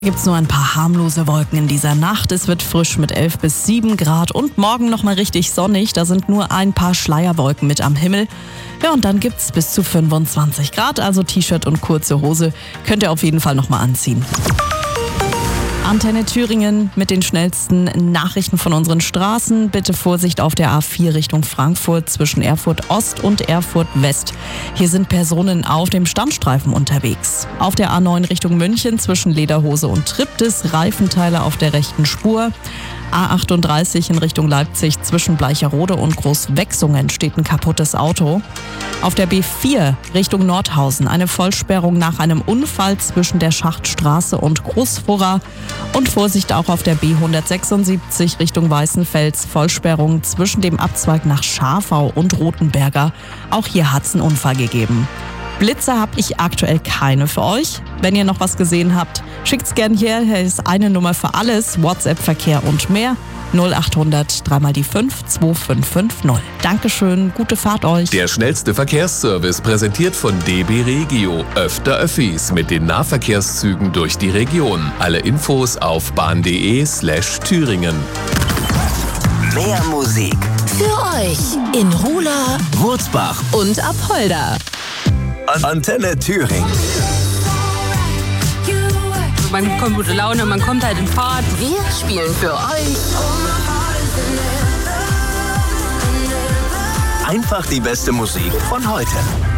Gibt es nur ein paar harmlose Wolken in dieser Nacht. Es wird frisch mit 11 bis 7 Grad und morgen nochmal richtig sonnig. Da sind nur ein paar Schleierwolken mit am Himmel. Ja, und dann gibt's bis zu 25 Grad, also T-Shirt und kurze Hose könnt ihr auf jeden Fall nochmal anziehen. Antenne Thüringen mit den schnellsten Nachrichten von unseren Straßen. Bitte Vorsicht auf der A4 Richtung Frankfurt zwischen Erfurt Ost und Erfurt West. Hier sind Personen auf dem Standstreifen unterwegs. Auf der A9 Richtung München zwischen Lederhose und Triptis Reifenteile auf der rechten Spur. A38 in Richtung Leipzig zwischen Bleicherode und Großwechsungen steht ein kaputtes Auto. Auf der B4 Richtung Nordhausen eine Vollsperrung nach einem Unfall zwischen der Schachtstraße und Großfurra. Und Vorsicht auch auf der B176 Richtung Weißenfels, Vollsperrung zwischen dem Abzweig nach Scharfau und Rothenberger. Auch hier hat es einen Unfall gegeben. Blitze habe ich aktuell keine für euch. Wenn ihr noch was gesehen habt, schickt's gern hier. Hier ist eine Nummer für alles, WhatsApp, Verkehr und mehr. 0800 3 die 5 2550. Dankeschön, gute Fahrt euch. Der schnellste Verkehrsservice präsentiert von DB Regio. Öfter Öffis mit den Nahverkehrszügen durch die Region. Alle Infos auf bahn.de/Thüringen. Mehr Musik für euch in Rula, Wurzbach und Apolda. Antenne Thüringen. Man bekommt gute Laune, man kommt halt in Fahrt. Wir spielen für euch Einfach die beste Musik von heute.